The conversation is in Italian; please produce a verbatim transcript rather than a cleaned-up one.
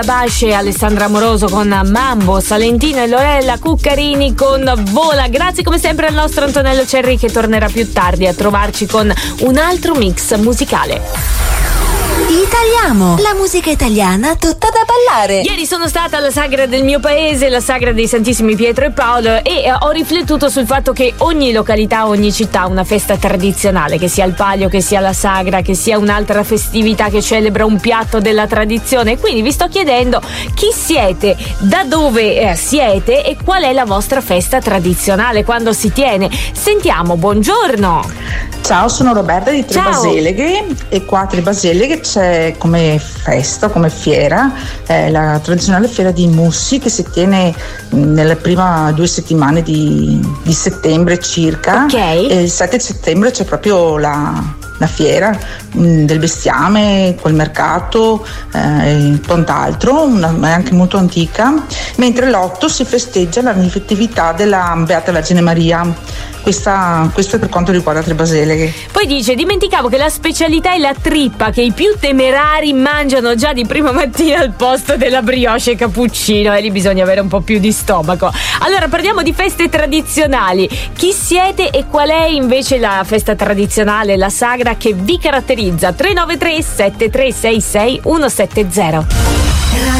Basce, Alessandra Amoroso con Mambo, Salentino e Lorella Cuccarini con Vola. Grazie come sempre al nostro Antonello Cerri, che tornerà più tardi a trovarci con un altro mix musicale. Italiamo, la musica italiana tutta da ballare. Ieri sono stata alla sagra del mio paese, la sagra dei Santissimi Pietro e Paolo, e ho riflettuto sul fatto che ogni località, ogni città ha una festa tradizionale, che sia il Palio, che sia la sagra, che sia un'altra festività che celebra un piatto della tradizione. Quindi vi sto chiedendo chi siete, da dove eh, siete e qual è la vostra festa tradizionale, quando si tiene. Sentiamo, buongiorno. Ciao, sono Roberta di Tre Baseleghe, e qua a Tre Baseleghe c'è come festa, come fiera, eh, la tradizionale fiera di Mussi, che si tiene nelle prime due settimane di, di settembre circa. Okay. E il sette settembre c'è proprio la, la fiera mh, del bestiame, quel mercato e eh, quant'altro, una, è anche molto antica, mentre l'otto si festeggia la festività della Beata Vergine Maria. Questa, questo è per quanto riguarda Tre Baseleghe. Poi dice: dimenticavo che la specialità è la trippa, che i più temerari mangiano già di prima mattina al posto della brioche e cappuccino, e lì bisogna avere un po' più di stomaco. Allora parliamo di feste tradizionali. Chi siete e qual è invece la festa tradizionale, la sagra che vi caratterizza? Tre nove tre sette tre sei sei uno sette zero.